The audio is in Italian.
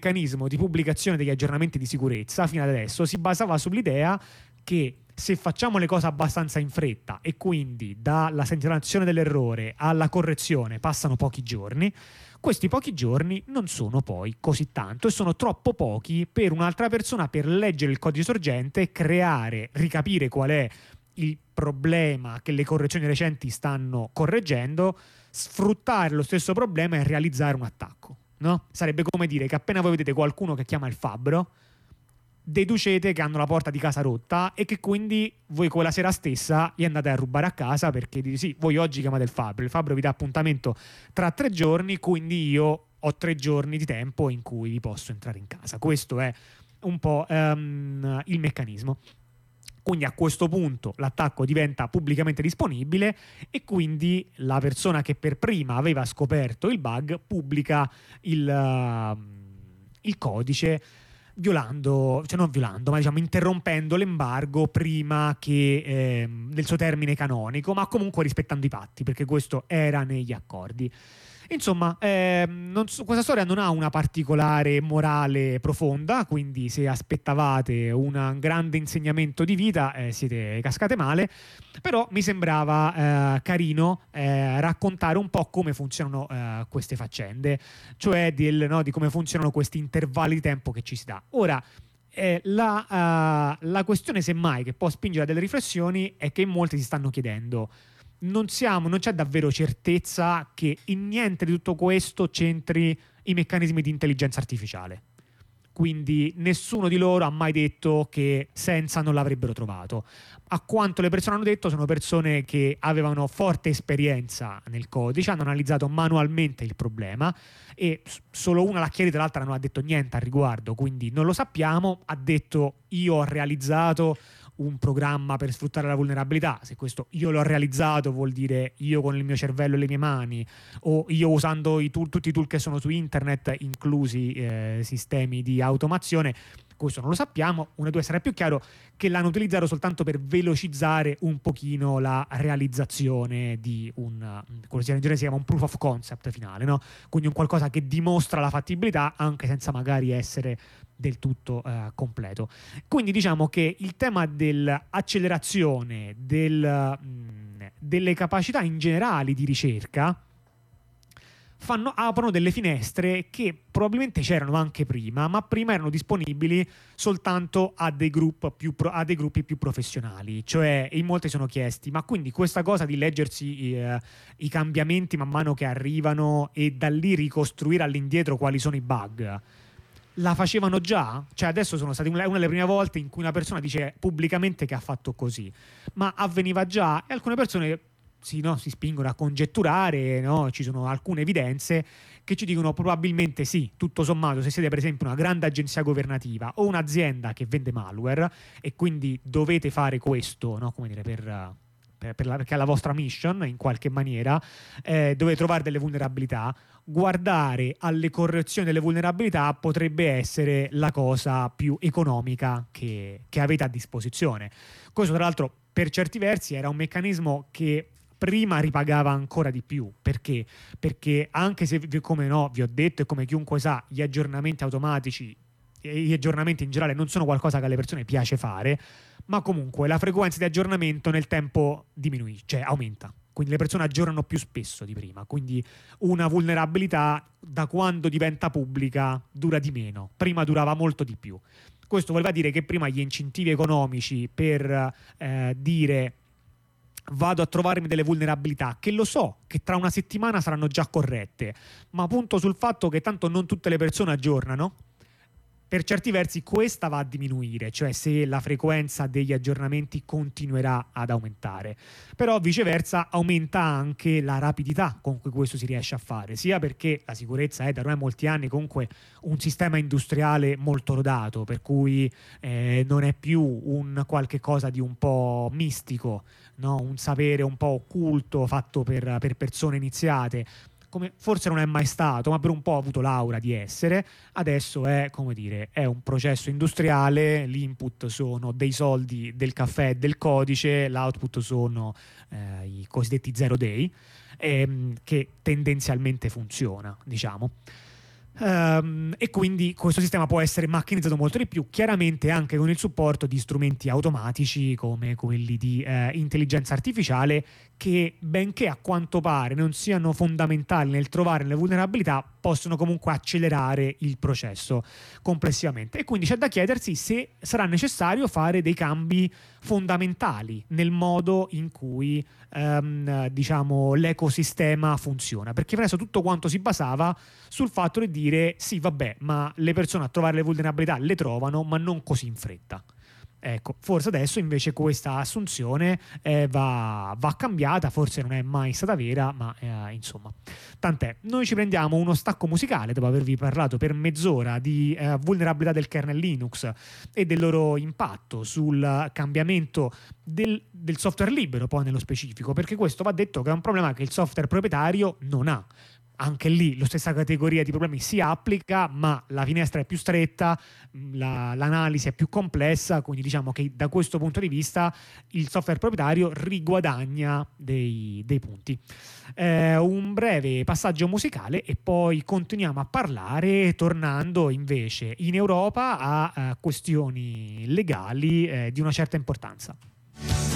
meccanismo di pubblicazione degli aggiornamenti di sicurezza fino ad adesso si basava sull'idea che se facciamo le cose abbastanza in fretta e quindi dalla segnalazione dell'errore alla correzione passano pochi giorni, questi pochi giorni non sono poi così tanto e sono troppo pochi per un'altra persona per leggere il codice sorgente, creare, ricapire qual è il problema che le correzioni recenti stanno correggendo, sfruttare lo stesso problema e realizzare un attacco, no? Sarebbe come dire che appena voi vedete qualcuno che chiama il fabbro, deducete che hanno la porta di casa rotta e che quindi voi quella sera stessa gli andate a rubare a casa perché dite sì, voi oggi chiamate il fabbro vi dà appuntamento tra 3 giorni, quindi io ho 3 giorni di tempo in cui vi posso entrare in casa. Questo è un po' il meccanismo. Quindi a questo punto l'attacco diventa pubblicamente disponibile e quindi la persona che per prima aveva scoperto il bug pubblica il codice violando, cioè non violando, ma diciamo interrompendo l'embargo prima che del suo termine canonico, ma comunque rispettando i patti, perché questo era negli accordi. Insomma, questa storia non ha una particolare morale profonda, quindi se aspettavate un grande insegnamento di vita siete cascate male, però mi sembrava carino raccontare un po' come funzionano queste faccende, cioè di come funzionano questi intervalli di tempo che ci si dà. Ora, la questione semmai che può spingere a delle riflessioni è che in molti si stanno chiedendo: non c'è davvero certezza che in niente di tutto questo c'entri i meccanismi di intelligenza artificiale. Quindi nessuno di loro ha mai detto che senza non l'avrebbero trovato. A quanto le persone hanno detto, sono persone che avevano forte esperienza nel codice, hanno analizzato manualmente il problema e solo una l'ha chiarito, l'altra non ha detto niente al riguardo, quindi non lo sappiamo. Ha detto: io ho realizzato un programma per sfruttare la vulnerabilità. Se questo io l'ho realizzato vuol dire io con il mio cervello e le mie mani, o io usando tutti i tool che sono su internet, inclusi sistemi di automazione. Questo non lo sappiamo. Uno e due sarà più chiaro che l'hanno utilizzato soltanto per velocizzare un pochino la realizzazione di quello che in genere si chiama un proof of concept finale, no? Quindi un qualcosa che dimostra la fattibilità anche senza magari essere del tutto completo. Quindi diciamo che il tema dell'accelerazione delle capacità in generale di ricerca aprono delle finestre che probabilmente c'erano anche prima, ma prima erano disponibili soltanto a dei gruppi più professionali. Cioè, in molti sono chiesti: ma quindi questa cosa di leggersi i cambiamenti man mano che arrivano e da lì ricostruire all'indietro quali sono i bug, la facevano già? Cioè adesso sono state una delle prime volte in cui una persona dice pubblicamente che ha fatto così, ma avveniva già? E alcune persone si spingono a congetturare, no? Ci sono alcune evidenze che ci dicono probabilmente sì, tutto sommato. Se siete per esempio una grande agenzia governativa o un'azienda che vende malware e quindi dovete fare questo, no? Come dire, perché è la vostra mission in qualche maniera, dovete trovare delle vulnerabilità. Guardare alle correzioni delle vulnerabilità potrebbe essere la cosa più economica che avete a disposizione. Questo tra l'altro per certi versi era un meccanismo che prima ripagava ancora di più. Perché anche se, come vi ho detto e come chiunque sa, gli aggiornamenti automatici e gli aggiornamenti in generale non sono qualcosa che alle persone piace fare, ma comunque la frequenza di aggiornamento nel tempo diminuisce, cioè aumenta. Quindi le persone aggiornano più spesso di prima. Quindi una vulnerabilità, da quando diventa pubblica, dura di meno. Prima durava molto di più. Questo voleva dire che prima gli incentivi economici per dire vado a trovarmi delle vulnerabilità che lo so che tra una settimana saranno già corrette, ma punto sul fatto che tanto non tutte le persone aggiornano, per certi versi questa va a diminuire, cioè se la frequenza degli aggiornamenti continuerà ad aumentare. Però viceversa aumenta anche la rapidità con cui questo si riesce a fare, sia perché la sicurezza è da ormai molti anni comunque un sistema industriale molto rodato, per cui non è più un qualche cosa di un po' mistico, no? Un sapere un po' occulto fatto per persone iniziate, come forse non è mai stato, ma per un po' ha avuto l'aura di essere. Adesso è, come dire, è un processo industriale, l'input sono dei soldi, del caffè e del codice, l'output sono i cosiddetti zero day, che tendenzialmente funziona, diciamo. E quindi questo sistema può essere macchinizzato molto di più, chiaramente anche con il supporto di strumenti automatici come quelli di intelligenza artificiale, che benché a quanto pare non siano fondamentali nel trovare le vulnerabilità, possono comunque accelerare il processo complessivamente. E quindi c'è da chiedersi se sarà necessario fare dei cambi fondamentali nel modo in cui diciamo l'ecosistema funziona, perché adesso tutto quanto si basava sul fatto di dire sì, vabbè, ma le persone a trovare le vulnerabilità le trovano, ma non così in fretta. Ecco, forse adesso invece questa assunzione va cambiata, forse non è mai stata vera, ma insomma, tant'è. Noi ci prendiamo uno stacco musicale dopo avervi parlato per mezz'ora di vulnerabilità del kernel Linux e del loro impatto sul cambiamento del software libero, poi nello specifico, perché questo va detto che è un problema che il software proprietario non ha. Anche lì la stessa categoria di problemi si applica, ma la finestra è più stretta, l'analisi è più complessa, quindi diciamo che da questo punto di vista il software proprietario riguadagna dei punti. Un breve passaggio musicale e poi continuiamo a parlare, tornando invece in Europa a questioni legali di una certa importanza.